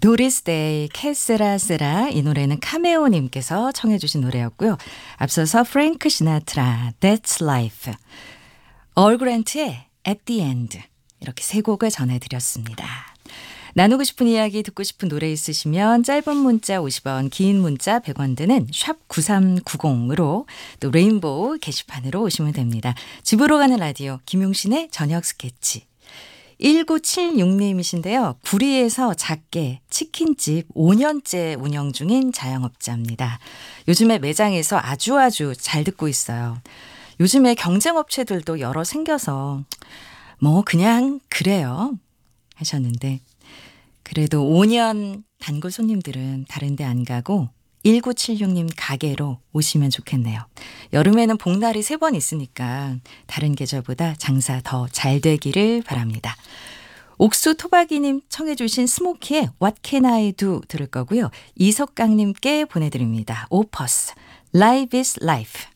도리스 데이 캐세라세라 이 노래는 카메오님께서 청해 주신 노래였고요. 앞서서 프랭크 시나트라 That's Life, 얼 그랜트의 At the End 이렇게 세 곡을 전해드렸습니다. 나누고 싶은 이야기 듣고 싶은 노래 있으시면 짧은 문자 50원 긴 문자 100원 드는 샵 9390으로 또 레인보우 게시판으로 오시면 됩니다. 집으로 가는 라디오 김용신의 저녁 스케치 1976님이신데요. 구리에서 작게 치킨집 5년째 운영 중인 자영업자입니다. 요즘에 매장에서 아주 잘 듣고 있어요. 요즘에 경쟁업체들도 여러 생겨서 뭐 그냥 그래요 하셨는데 그래도 5년 단골 손님들은 다른 데 안 가고 1976님 가게로 오시면 좋겠네요. 여름에는 복날이 3번 있으니까 다른 계절보다 장사 더 잘 되기를 바랍니다. 옥수 토박이님 청해 주신 스모키의 What Can I Do 들을 거고요. 이석강님께 보내드립니다. 오퍼스 Life is Life.